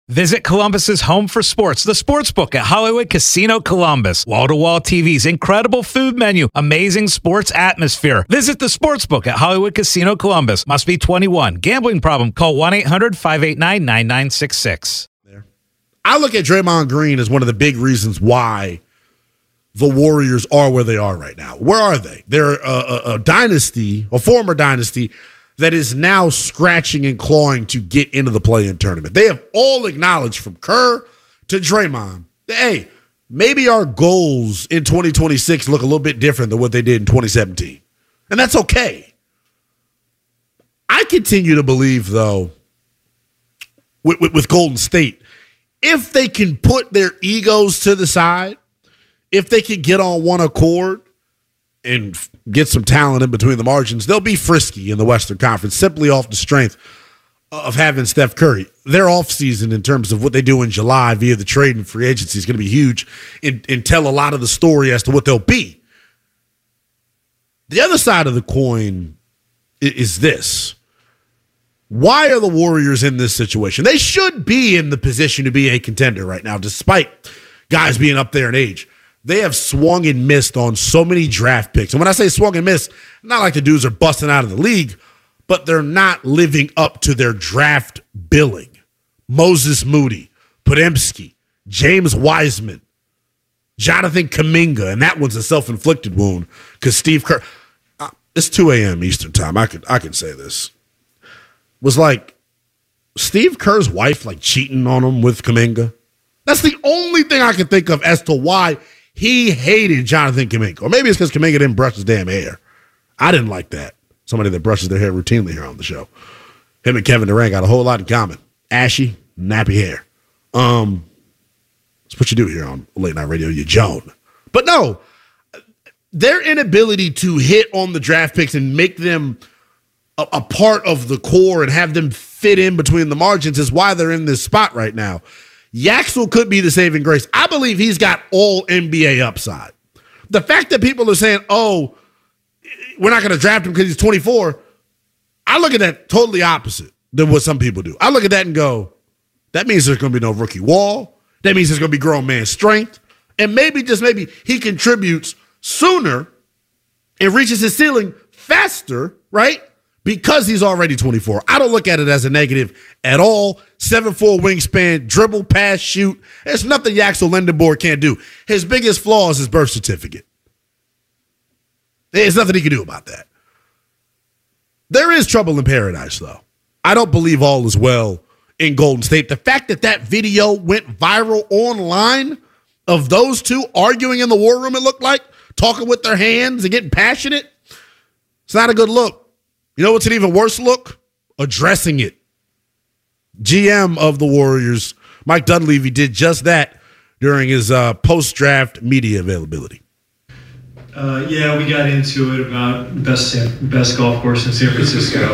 Visit Columbus's home for sports, the Sportsbook at Hollywood Casino Columbus. Wall-to-wall TVs, incredible food menu, amazing sports atmosphere. Visit the Sportsbook at Hollywood Casino Columbus. Must be 21. Gambling problem? Call 1-800-589-9966. I look at Draymond Green as one of the big reasons why the Warriors are where they are right now. Where are they? They're a dynasty, a former dynasty, that is now scratching and clawing to get into the play-in tournament. They have all acknowledged, from Kerr to Draymond, that, hey, maybe our goals in 2026 look a little bit different than what they did in 2017. And that's okay. I continue to believe, though, with Golden State, if they can put their egos to the side, if they can get on one accord and get some talent in between the margins, they'll be frisky in the Western Conference simply off the strength of having Steph Curry. Their offseason in terms of what they do in July via the trade and free agency is going to be huge and tell a lot of the story as to what they'll be. The other side of the coin is this. Why are the Warriors in this situation? They should be in the position to be a contender right now, despite guys being up there in age. They have swung and missed on so many draft picks. And when I say swung and missed, not like the dudes are busting out of the league, but they're not living up to their draft billing. Moses Moody, Podziemski, James Wiseman, Jonathan Kuminga, and that one's a self-inflicted wound because Steve Kerr. It's 2 a.m. Eastern time. I can say this. Was like Steve Kerr's wife like cheating on him with Kuminga. That's the only thing I can think of as to why he hated Jonathan Kuminga. Or maybe it's because Kuminga didn't brush his damn hair. I didn't like that. Somebody that brushes their hair routinely here on the show. Him and Kevin Durant got a whole lot in common. Ashy, nappy hair. That's what you do here on Late Night Radio. You Joan. But no, their inability to hit on the draft picks and make them a part of the core and have them fit in between the margins is why they're in this spot right now. Yaxel could be the saving grace. I believe he's got all NBA upside. The fact that people are saying, oh, we're not going to draft him because he's 24, I look at that totally opposite than what some people do. I look at that and go, that means there's going to be no rookie wall. That means there's going to be grown man strength. And maybe, just maybe, he contributes sooner and reaches his ceiling faster, right? Because he's already 24. I don't look at it as a negative at all. 7'4" wingspan, dribble, pass, shoot. There's nothing Yaxel Lendeborg can't do. His biggest flaw is his birth certificate. There's nothing he can do about that. There is trouble in paradise, though. I don't believe all is well in Golden State. The fact that that video went viral online of those two arguing in the war room, it looked like, talking with their hands and getting passionate, it's not a good look. You know what's an even worse look? Addressing it. GM of the Warriors, Mike Dunleavy, did just that during his post-draft media availability. Yeah, we got into it about best golf course in San Francisco,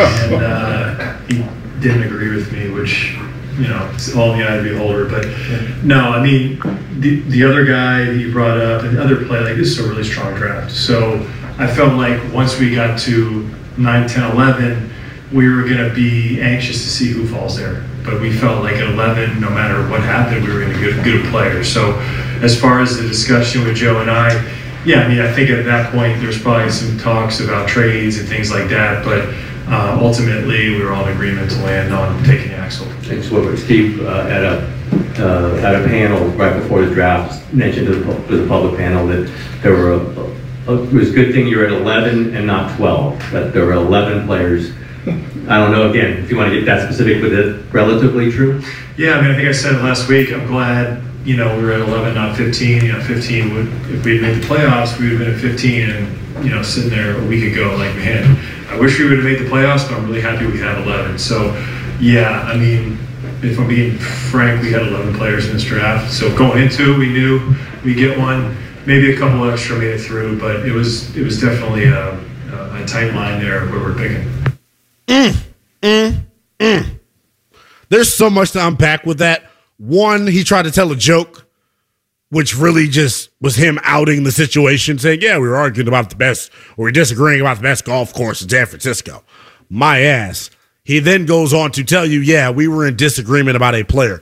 and he didn't agree with me, which, you know, it's all in the eye of the beholder. But no, I mean, the other guy that you brought up and the other play, like, this is a really strong draft. So I felt like once we got to 9, 10, 11, we were going to be anxious to see who falls there. But we felt like at 11, no matter what happened, we were going to get a player. So as far as the discussion with Joe and I, yeah, I mean, I think at that point there's probably some talks about trades and things like that. But ultimately, we were all in agreement to land on taking Axel. Thanks, Wilbur. Steve, at a panel right before the draft, mentioned to the public panel that there were it was a good thing you're at 11 and not 12, that there were 11 players. I don't know, again, if you want to get that specific, but it relatively true? Yeah, I mean, I think I said it last week. I'm glad, you know, we were at 11, not 15. You know, 15 would, if we had made the playoffs, we would have been at 15 and, you know, sitting there a week ago, like, man, I wish we would have made the playoffs, but I'm really happy we had 11. So, yeah, I mean, if I'm being frank, we had 11 players in this draft. So going into it, we knew we'd get one. Maybe a couple extra made it through, but it was definitely a tight line there where we're picking. There's so much to unpack with that. One, he tried to tell a joke, which really just was him outing the situation, saying, yeah, we were arguing about the best, or we're disagreeing about the best golf course in San Francisco. My ass. He then goes on to tell you, yeah, we were in disagreement about a player.